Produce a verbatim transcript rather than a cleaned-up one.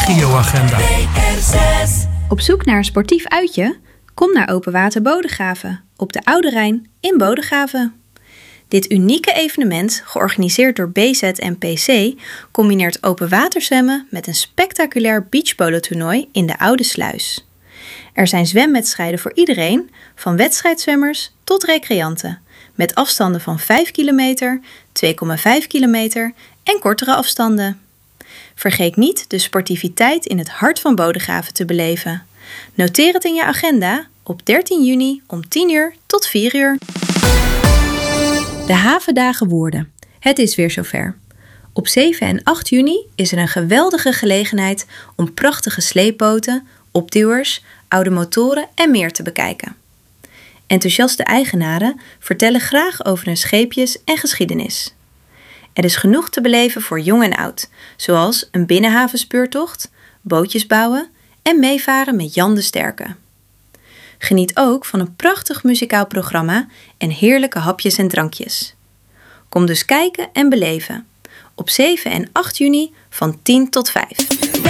regioagenda. Op zoek naar een sportief uitje? Kom naar Open Water Bodegraven op de Oude Rijn in Bodegraven. Dit unieke evenement, georganiseerd door B Z en P C, combineert open waterzwemmen met een spectaculair beachpolo-toernooi in de Oude Sluis. Er zijn zwemwedstrijden voor iedereen, van wedstrijdzwemmers tot recreanten, met afstanden van vijf kilometer, twee komma vijf kilometer en kortere afstanden. Vergeet niet de sportiviteit in het hart van Bodegraven te beleven. Noteer het in je agenda op dertien juni om tien uur tot vier uur. De Havendagen Woerden. Het is weer zover. Op zeven en acht juni is er een geweldige gelegenheid om prachtige sleepboten, opduwers, oude motoren en meer te bekijken. Enthousiaste eigenaren vertellen graag over hun scheepjes en geschiedenis. Er is genoeg te beleven voor jong en oud, zoals een binnenhavenspeurtocht, bootjes bouwen en meevaren met Jan de Sterke. Geniet ook van een prachtig muzikaal programma en heerlijke hapjes en drankjes. Kom dus kijken en beleven. Op zeven en acht juni van tien tot vijf.